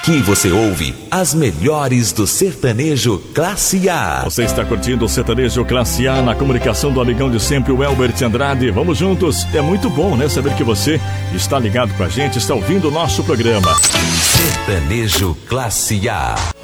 Aqui você ouve as melhores do sertanejo Classe A. Você está curtindo o sertanejo Classe A na comunicação do amigão de sempre, o Elbert Andrade. Vamos juntos. É muito bom, né? Saber que você está ligado com a gente, está ouvindo o nosso programa. Sertanejo Classe A.